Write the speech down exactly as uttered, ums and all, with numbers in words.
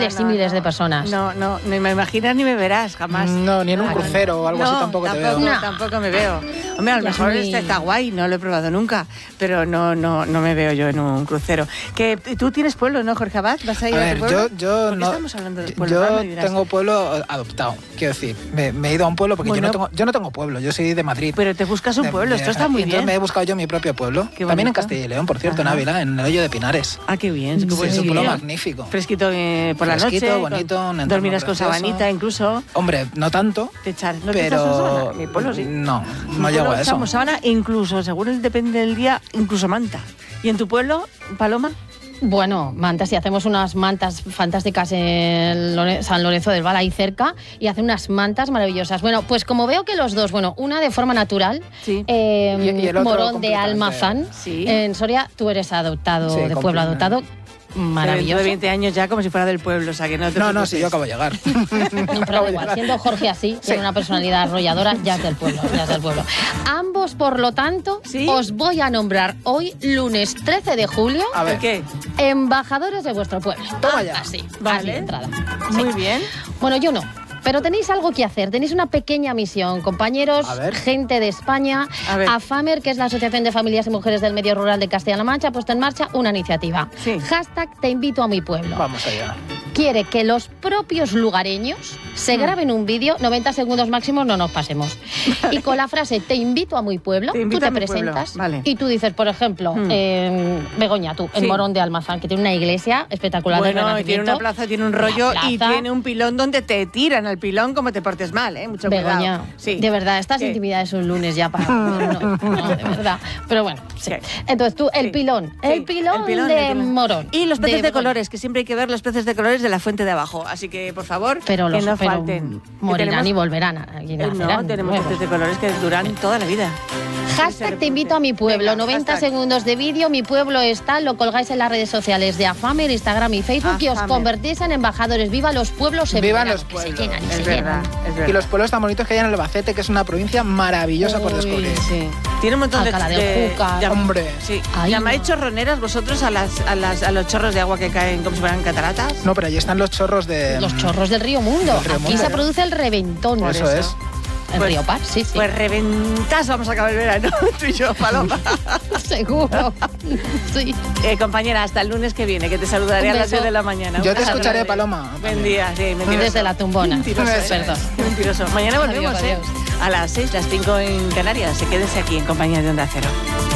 miles no, y miles no, de personas. No, no, ni me imaginas ni me verás, jamás. No, ni en un Ah, crucero o algo no, así tampoco, tampoco te veo. No. Tampoco me veo. Hombre, a lo Ya es mejor muy- este está guay, no lo he probado nunca, pero no, no, no me veo yo en un crucero. Que tú tienes pueblo, ¿no, Jorge Abad? ¿Vas a ir A a, ver, tu pueblo? yo, yo ¿Por qué no. estamos hablando de pueblo? Yo Ahora me dirás. tengo pueblo adoptado, quiero decir. Me, me he ido a un pueblo porque Bueno. yo, no tengo, yo no tengo pueblo, yo soy de Madrid. Pero te buscas un De- pueblo, de- esto está muy entonces bien. me he buscado yo mi propio pueblo. Qué También en bonito. Castilla y León, por cierto, en Ajá. Ávila, en el Hoyo de Pinares. Ah, qué bien. Qué Sí, buen es un sitio. pueblo magnífico. Fresquito eh, por la Fresquito, noche. bonito, con- un entorno dormirás con precioso. sabanita incluso. Hombre, no tanto, Te echar, ¿no te echas una pero sábana? Mi pueblo sí. no, Mi no llego pueblo a eso. echamos sábana e incluso, según el depende del día, incluso manta. ¿Y en tu pueblo, Paloma? Bueno, mantas, y hacemos unas mantas fantásticas en Lore- San Lorenzo del Val, ahí cerca, y hacen unas mantas maravillosas. Bueno, pues como veo que los dos, bueno, una de forma natural, Sí. eh, Y- y el otro Morón de completamente. Almazán, Sí. en Soria, tú eres adoptado, Sí, de pueblo completamente. adoptado, Dentro maravilloso. de veinte años ya como si fuera del pueblo, o sea que no te No, no, preocupes. si yo acabo de llegar. No, pero da igual, siendo Jorge así, tiene una personalidad arrolladora, ya es del pueblo, ya es del pueblo. Ambos, por lo tanto, ¿Sí? os voy a nombrar hoy, lunes trece de julio, A ver. ¿Por qué? embajadores de vuestro pueblo. Toma ya. Así, Vale. así de entrada. Muy bien. Bueno, yo no. Pero tenéis algo que hacer, tenéis una pequeña misión, compañeros, A ver. gente de España. A ver. AFAMER, que es la Asociación de Familias y Mujeres del Medio Rural de Castilla-La Mancha, ha puesto en marcha una iniciativa. Sí. Hashtag te invito a mi pueblo. Vamos allá. Quiere que los propios lugareños se Mm. graben un vídeo, noventa segundos máximos, no nos pasemos. Y con la frase te invito a mi pueblo, Te tú invito te a mi pueblo, presentas vale. y tú dices, por ejemplo, Mm. eh, Begoña, tú, en Sí. Morón de Almazán, que tiene una iglesia espectacular de Bueno, y Renacimiento. tiene una plaza, tiene un rollo Una y plaza. tiene un pilón donde te tiran al pilón como te portes mal, ¿eh? Mucho Begoña, cuidado. Sí. de verdad, estas ¿Qué? intimidades un lunes ya para... No, no, no, de verdad. Pero bueno, sí. ¿Qué? Entonces tú, el Sí. pilón, Sí, el pilón el pilón, de el pilón. Morón. Y los peces de, Begoña. colores, que siempre hay que ver los peces de colores de la fuente de abajo. Así que, por favor, Pero que los no pero falten. Que morirán tenemos- y volverán. Aquí Eh, nacerán no, tenemos nuevos. peces de colores que duran toda la vida. Hashtag te invito a mi pueblo, Venga, noventa hashtag. segundos de vídeo, mi pueblo está, lo colgáis en las redes sociales de AFAMER, Instagram y Facebook y os AFAMER. convertís en embajadores. ¡Viva los pueblos Vivan severanos, los que se pueblos. llenan y Es se verdad, llenan! es verdad. Y los pueblos tan bonitos que hay en Albacete, que es una provincia maravillosa por Uy, descubrir. sí. Tiene un montón Alcalá de... del de- Júcar. llam- Hombre. Sí. Ay, ¿Llamáis no. chorroneras vosotros a, las, a, las, a los chorros de agua que caen como si fueran cataratas? No, pero allí están los chorros de... Los chorros del río Mundo. Del río Aquí Mundo. se produce el reventón. Por Eso es. El Pues- río Par, sí, sí. Pues reventas, vamos a acabar el verano, tú y yo, Paloma. Seguro. Sí. Eh, compañera, hasta el lunes que viene, que te saludaré Un a las beso. diez de la mañana. Yo Un te beso escucharé, grande. Paloma, Buen también. día, sí, mentiroso. Desde la tumbona. Mentiroso, ¿eh? Perdón. Mentiroso. Mañana Adiós, volvemos, ¿eh? adiós. A las seis, las cinco en Canarias. Se quédense aquí en compañía de Onda Cero.